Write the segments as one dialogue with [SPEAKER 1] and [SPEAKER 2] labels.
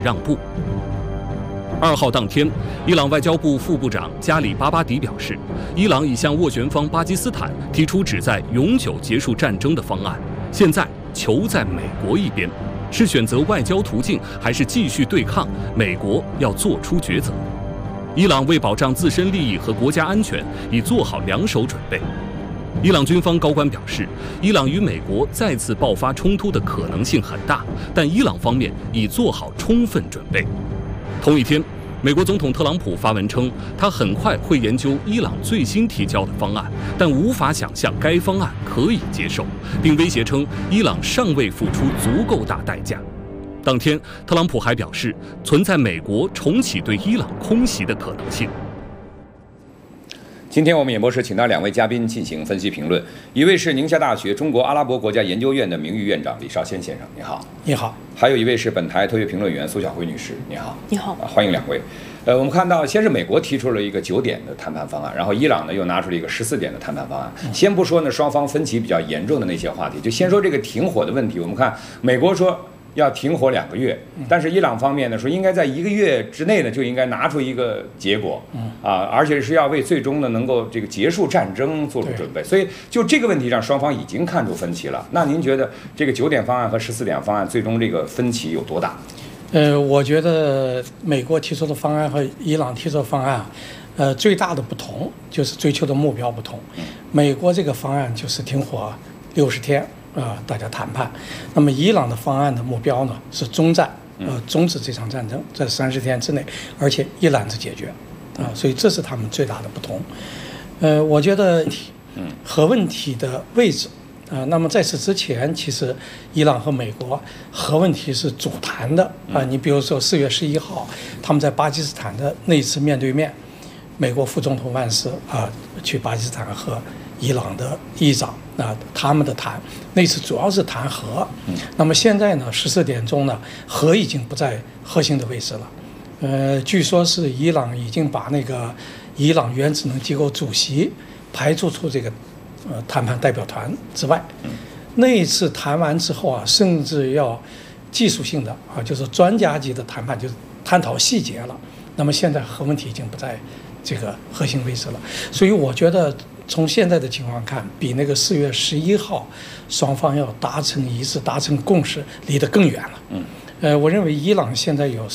[SPEAKER 1] 让步。2号当天，伊朗外交部副部长加里巴巴迪表示，伊朗已向斡旋方巴基斯坦提出旨在永久结束战争的方案，现在球在美国一边，是选择外交途径还是继续对抗，美国要做出抉择。伊朗为保障自身利益和国家安全，已做好两手准备。伊朗军方高官表示，伊朗与美国再次爆发冲突的可能性很大，但伊朗方面已做好充分准备。同一天，美国总统特朗普发文称，他很快会研究伊朗最新提交的方案，但无法想象该方案可以接受，并威胁称伊朗尚未付出足够大代价。当天，特朗普还表示，存在美国重启对伊朗空袭的可能性。
[SPEAKER 2] 今天我们演播室请到2位嘉宾进行分析评论，一位是宁夏大学中国阿拉伯国家研究院的名誉院长李绍先先生，你好。
[SPEAKER 3] 你好。
[SPEAKER 2] 还有一位是本台特约评论员苏晓辉女士，你好。
[SPEAKER 4] 你好。
[SPEAKER 2] 欢迎2位。我们看到，先是美国提出了一个9点的谈判方案，然后伊朗呢又拿出了一个14点的谈判方案。先不说呢双方分歧比较严重的那些话题，就先说这个停火的问题。我们看美国说要停火2个月，但是伊朗方面呢说应该在1个月之内呢就应该拿出一个结果，而且是要为最终呢能够这个结束战争做出准备。所以就这个问题上，双方已经看出分歧了。那您觉得这个9点方案和14点方案最终这个分歧有多大？
[SPEAKER 3] 我觉得美国提出的方案和伊朗提出的方案，最大的不同就是追求的目标不同。美国这个方案就是停火60天。大家谈判。那么伊朗的方案的目标呢是终战，终止这场战争，在30天之内，而且一揽子解决，所以这是他们最大的不同。我觉得核问题的位置，那么在此之前，其实伊朗和美国核问题是主谈的你比如说4月11号，他们在巴基斯坦的那一次面对面，美国副总统万斯去巴基斯坦和伊朗的议长他们的谈，那次主要是谈核。那么现在呢14点钟呢，核已经不在核心的位置了。据说是伊朗已经把那个伊朗原子能机构主席排除出这个谈判代表团之外。那一次谈完之后甚至要技术性的就是专家级的谈判，就是探讨细节了。那么现在核问题已经不在这个核心位置了，所以我觉得从现在的情况看，比那个4月11号双方要达成一致、达成共识离得更远了。我认为伊朗现在有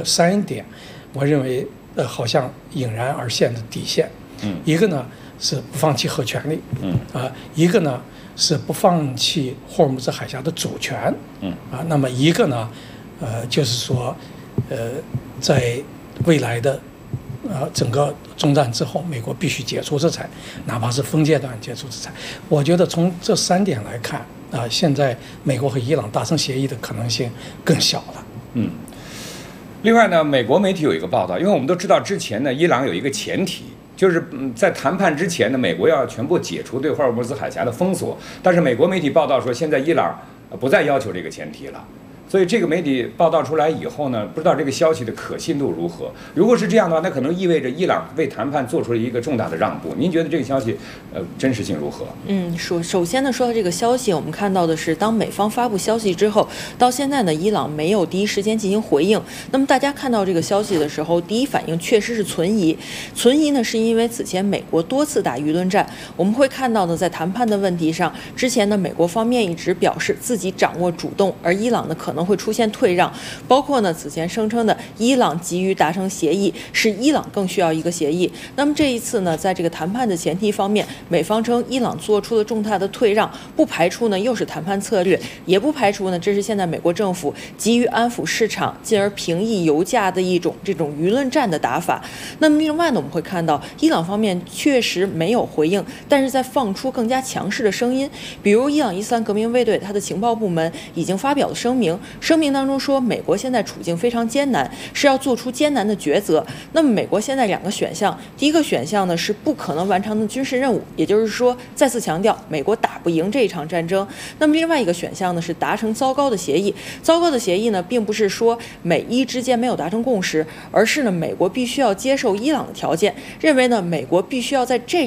[SPEAKER 3] 3点，我认为好像隐然而现的底线。一个呢是不放弃核权利，一个呢是不放弃霍尔木兹海峡的主权，那么一个呢就是说在未来的整个终战之后，美国必须解除制裁，哪怕是分阶段解除制裁。我觉得从这3点来看现在美国和伊朗达成协议的可能性更小了。
[SPEAKER 2] 另外呢，美国媒体有一个报道，因为我们都知道之前呢，伊朗有一个前提，就是在谈判之前呢，美国要全部解除对霍尔木兹海峡的封锁，但是美国媒体报道说，现在伊朗不再要求这个前提了。所以这个媒体报道出来以后呢，不知道这个消息的可信度如何。如果是这样的话，那可能意味着伊朗为谈判做出了一个重大的让步。您觉得这个消息真实性如何？
[SPEAKER 4] 首先呢，说到这个消息，我们看到的是，当美方发布消息之后，到现在呢，伊朗没有第一时间进行回应。那么大家看到这个消息的时候，第一反应确实是存疑。存疑呢，是因为此前美国多次打舆论战，我们会看到呢，在谈判的问题上，之前呢，美国方面一直表示自己掌握主动，而伊朗呢可能会出现退让，包括呢此前声称的伊朗急于达成协议，是伊朗更需要一个协议。那么这一次呢，在这个谈判的前提方面，美方称伊朗做出了重大的退让，不排除呢又是谈判策略，也不排除呢这是现在美国政府急于安抚市场，进而平抑油价的这种舆论战的打法。那么另外呢，我们会看到伊朗方面确实没有回应，但是在放出更加强势的声音，比如伊朗伊斯兰革命卫队它的情报部门已经发表了声明当中说，美国现在处境非常艰难，是要做出艰难的抉择。那么美国现在2个选项，第一个选项呢是不可能完成的军事任务，也就是说再次强调美国打不赢这一场战争。那么另外一个选项呢是达成糟糕的协议。糟糕的协议呢并不是说美伊之间没有达成共识，而是呢美国必须要接受伊朗的条件，认为呢美国必须要在这